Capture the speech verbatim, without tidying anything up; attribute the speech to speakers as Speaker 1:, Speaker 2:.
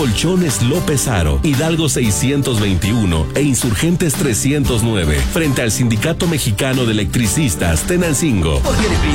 Speaker 1: Colchones López Aro, Hidalgo seiscientos veintiuno e Insurgentes trescientos nueve, frente al Sindicato Mexicano de Electricistas, Tenancingo.
Speaker 2: Porque le